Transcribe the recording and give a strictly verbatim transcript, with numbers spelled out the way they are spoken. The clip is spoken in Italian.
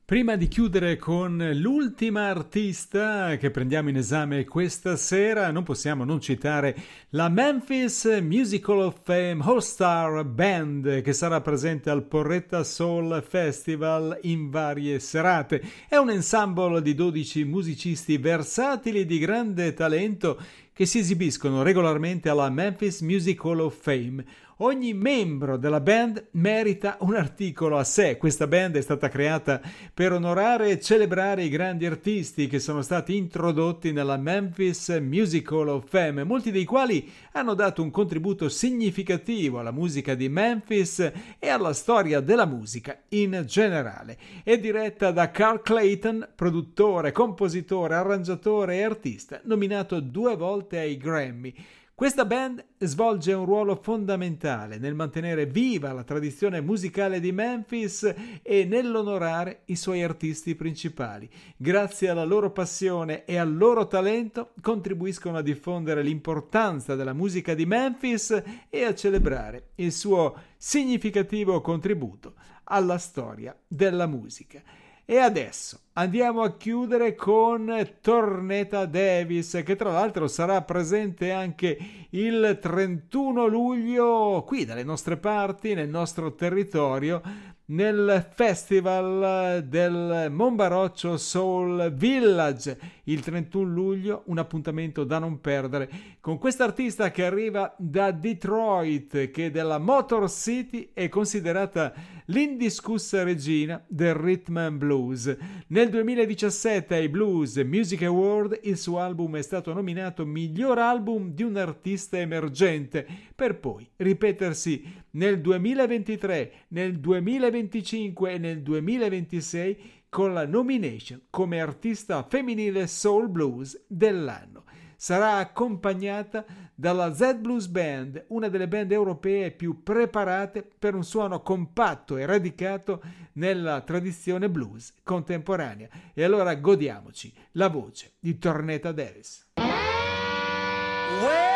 Prima di chiudere con l'ultima artista che prendiamo in esame questa sera, non possiamo non citare la Memphis Musical of Fame All Star Band, che sarà presente al Porretta Soul Festival in varie serate. È un ensemble di dodici musicisti versatili di grande talento che si esibiscono regolarmente alla Memphis Music Hall of Fame. Ogni membro della band merita un articolo a sé. Questa band è stata creata per onorare e celebrare i grandi artisti che sono stati introdotti nella Memphis Music Hall of Fame, molti dei quali hanno dato un contributo significativo alla musica di Memphis e alla storia della musica in generale. È diretta da Carl Clayton, produttore, compositore, arrangiatore e artista, nominato due volte ai Grammy. Questa band svolge un ruolo fondamentale nel mantenere viva la tradizione musicale di Memphis e nell'onorare i suoi artisti principali. Grazie alla loro passione e al loro talento contribuiscono a diffondere l'importanza della musica di Memphis e a celebrare il suo significativo contributo alla storia della musica. E adesso andiamo a chiudere con Tornetta Davis, che tra l'altro sarà presente anche il trentuno luglio qui dalle nostre parti, nel nostro territorio, nel festival del Monbaroccio Soul Village. Il trentuno luglio, un appuntamento da non perdere con questa artista che arriva da Detroit, che della Motor City è considerata l'indiscussa regina del rhythm and blues. Nel duemiladiciassette ai Blues Music Award il suo album è stato nominato miglior album di un artista emergente, per poi ripetersi nel duemilaventitré, nel duemilaventicinque e nel duemilaventisei con la nomination come artista femminile soul blues dell'anno. Sarà accompagnata dalla Z Blues Band, una delle band europee più preparate per un suono compatto e radicato nella tradizione blues contemporanea. E allora godiamoci la voce di Tornetta Davis. Well,